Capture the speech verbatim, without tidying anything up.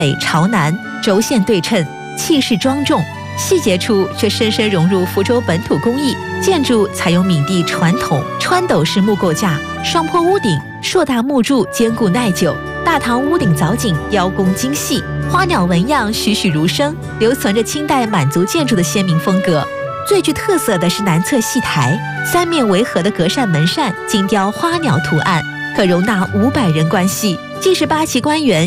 北朝南，轴线对称，气势庄重，细节处却深深融入福州本土工艺。建筑采用闽地传统穿斗式木构架，双坡屋顶，硕大木柱坚固耐久。大堂屋顶藻井雕工精细，花鸟纹样栩栩如生，留存着清代满族建筑的鲜明风格。最具特色的是南侧戏台，三面围合的隔扇门扇精雕花鸟图案，可容纳五百人观戏。既是八旗官员